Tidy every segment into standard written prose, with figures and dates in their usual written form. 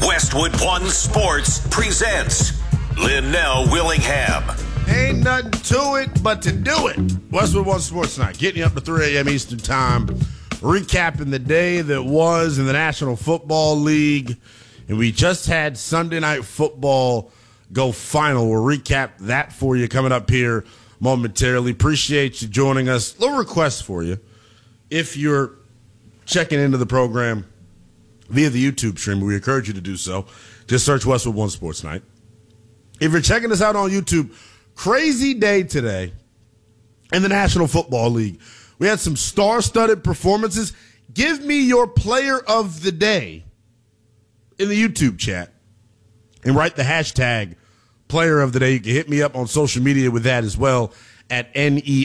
Westwood One Sports presents Linnell Willingham. Ain't nothing to it but to do it. Westwood One Sports Night, getting you up to 3 a.m. Eastern Time, recapping the day that was in the National Football League. And we just had Sunday Night Football go final. We'll recap that for you coming up here momentarily. Appreciate you joining us. Little request for you. If you're checking into the program via the YouTube stream, we encourage you to do so. Just search Westwood One Sports Night. If you're checking us out on YouTube, crazy day today in the National Football League. We had some star-studded performances. Give me your player of the day in the YouTube chat and write the hashtag player of the day. You can hit me up on social media with that as well at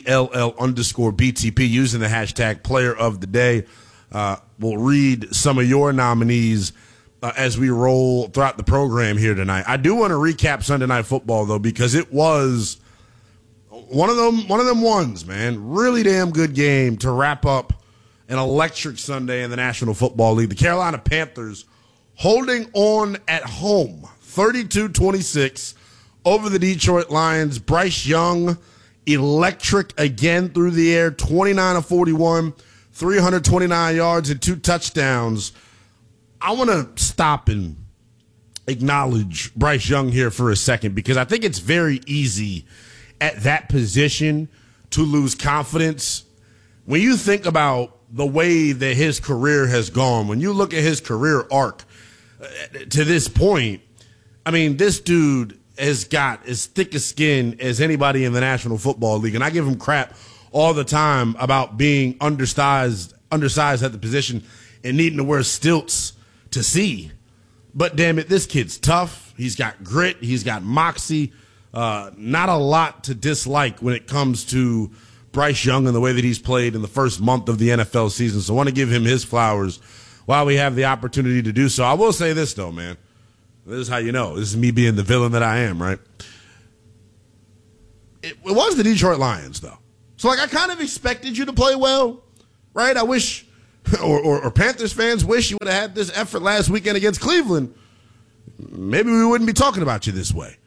NELL_BTP using the hashtag player of the day. We'll read some of your nominees as we roll throughout the program here tonight. I do want to recap Sunday Night Football, though, because it was one of them ones, man. Really damn good game to wrap up an electric Sunday in the National Football League. The Carolina Panthers holding on at home, 32-26 over the Detroit Lions. Bryce Young, electric again through the air, 29 of 41. 329 yards and 2 touchdowns. I want to stop and acknowledge Bryce Young here for a second because I think it's very easy at that position to lose confidence. When you think about the way that his career has gone, when you look at his career arc to this point, I mean, this dude has got as thick a skin as anybody in the National Football League, and I give him crap all the time about being undersized at the position and needing to wear stilts to see. But damn it, this kid's tough. He's got grit. He's got moxie. Not a lot to dislike when it comes to Bryce Young and the way that he's played in the first month of the NFL season. So I want to give him his flowers while we have the opportunity to do so. I will say this, though, man. This is how you know. This is me being the villain that I am, right? It was the Detroit Lions, though. So, I kind of expected you to play well, right? I wish, or Panthers fans wish you would have had this effort last weekend against Cleveland. Maybe we wouldn't be talking about you this way.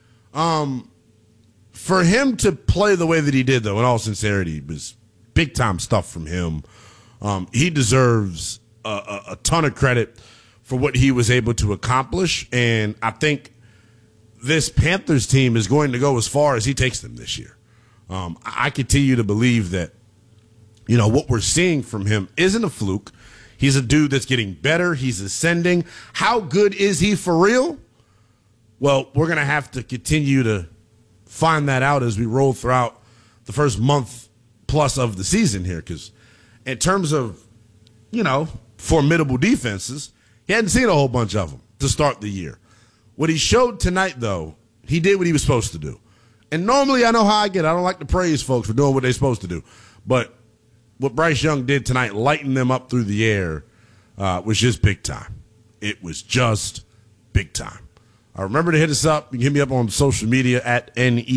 For him to play the way that he did, though, in all sincerity, it was big-time stuff from him. He deserves a ton of credit for what he was able to accomplish, and I think this Panthers team is going to go as far as he takes them this year. I continue to believe that, what we're seeing from him isn't a fluke. He's a dude that's getting better. He's ascending. How good is he for real? Well, we're going to have to continue to find that out as we roll throughout the first month plus of the season here. Because in terms of, formidable defenses, he hadn't seen a whole bunch of them to start the year. What he showed tonight, though, he did what he was supposed to do. And normally I know how I get. I don't like to praise folks for doing what they're supposed to do. But what Bryce Young did tonight, lighting them up through the air, was just big time. It was just big time. Remember to hit us up. You can hit me up on social media at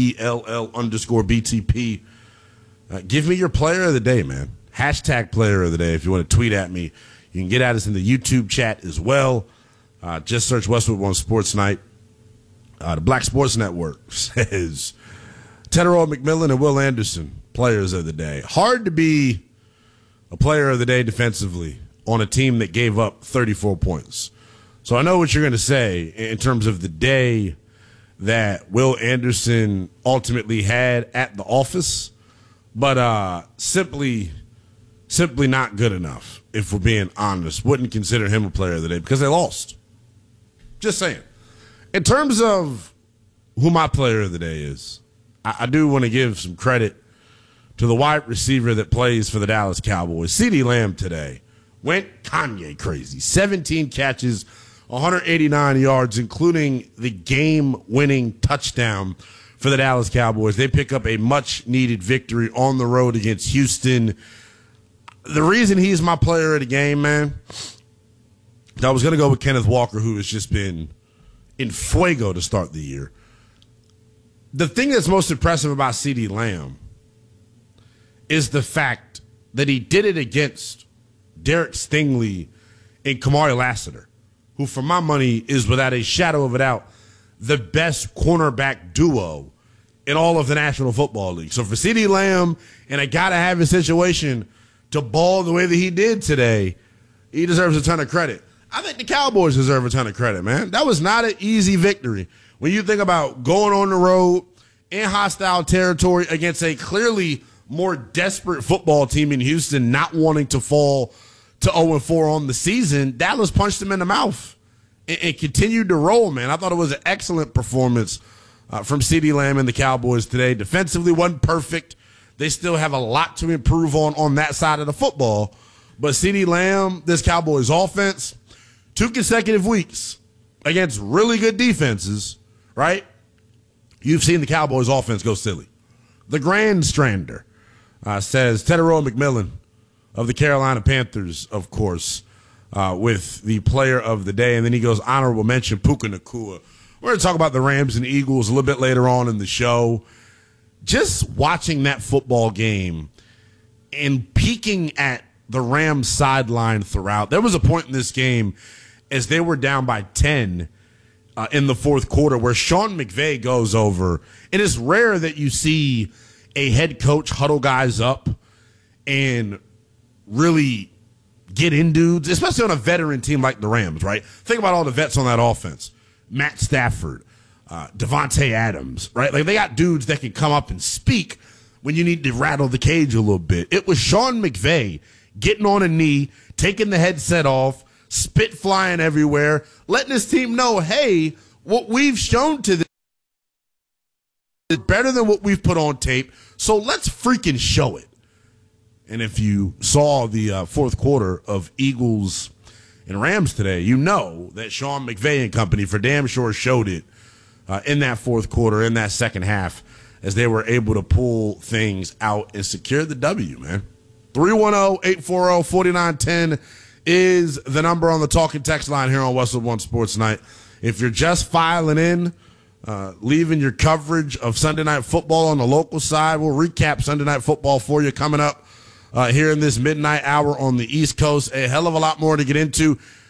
NELL_BTP. Give me your player of the day, man. Hashtag player of the day if you want to tweet at me. You can get at us in the YouTube chat as well. Just search Westwood One Sports Night. The Black Sports Network says Tetairoa McMillan and Will Anderson, players of the day. Hard to be a player of the day defensively on a team that gave up 34 points. So I know what you're going to say in terms of the day that Will Anderson ultimately had at the office, but simply not good enough, if we're being honest. Wouldn't consider him a player of the day because they lost. Just saying. In terms of who my player of the day is, I do want to give some credit to the wide receiver that plays for the Dallas Cowboys. CeeDee Lamb today went Kanye crazy. 17 catches, 189 yards, including the game-winning touchdown for the Dallas Cowboys. They pick up a much-needed victory on the road against Houston. The reason he's my player of the game, man, I was going to go with Kenneth Walker, who has just been in fuego to start the year. The thing that's most impressive about CeeDee Lamb is the fact that he did it against Derek Stingley and Kamari Lassiter. who for my money is without a shadow of a doubt the best cornerback duo in all of the National Football League. So for CeeDee Lamb in a gotta-have-it situation to ball the way that he did today, he deserves a ton of credit. I think the Cowboys deserve a ton of credit, man. That was not an easy victory. When you think about going on the road in hostile territory against a clearly more desperate football team in Houston, not wanting to fall to 0-4 on the season, Dallas punched him in the mouth and continued to roll, man. I thought it was an excellent performance from CeeDee Lamb and the Cowboys today. Defensively wasn't perfect. They still have a lot to improve on that side of the football. But CeeDee Lamb, this Cowboys offense, 2 consecutive weeks against really good defenses, right? You've seen the Cowboys offense go silly. The Grandstander says Teteroa McMillan of the Carolina Panthers, of course, with the player of the day. And then he goes, honorable mention, Puka Nacua. We're going to talk about the Rams and Eagles a little bit later on in the show. Just watching that football game and peeking at the Rams sideline throughout. There was a point in this game as they were down by 10 in the fourth quarter where Sean McVay goes over. It is rare that you see a head coach huddle guys up and really get in dudes, especially on a veteran team like the Rams, right? Think about all the vets on that offense. Matt Stafford, Devontae Adams, right? Like they got dudes that can come up and speak when you need to rattle the cage a little bit. It was Sean McVay getting on a knee, taking the headset off, spit flying everywhere, letting his team know, hey, what we've shown to them is better than what we've put on tape, so let's freaking show it. And if you saw the fourth quarter of Eagles and Rams today, you know that Sean McVay and company for damn sure showed it in that fourth quarter, in that second half, as they were able to pull things out and secure the W, man. 310-840-4910 is the number on the talking text line here on Westwood One Sports Night. If you're just filing in, leaving your coverage of Sunday Night Football on the local side, we'll recap Sunday Night Football for you coming up here in this midnight hour on the East Coast. A hell of a lot more to get into.